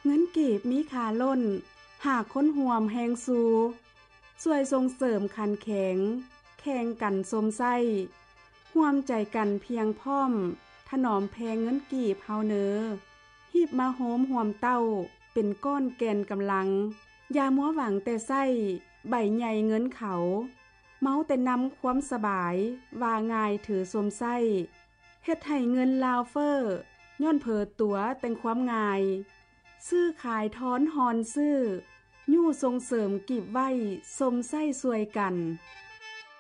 เงินกีบมีค่าล้นหากคนห่วมแหงสูช่วยส่งเสริมขันแข็งแข่งกันสมไส้ร่วมใจกันเพียงพร้อมถนอมแพงเงินกีบเฮาเนอหีบมาโหมห่วมเต้าเป็นก้อนแกนกำลังอย่ามัวหวังแต่ไส้ใบใหญ่เงินเขาเมาแต่นำความสบายว่าง่ายถือสมไส้เฮ็ดให้เงินลาวเฟอร์ย้อนเผอตัวแต่งความง่ายซื้อขายทอนฮอนซื้อยู่ส่งเสริมกีบไว้สมไส้สวยกัน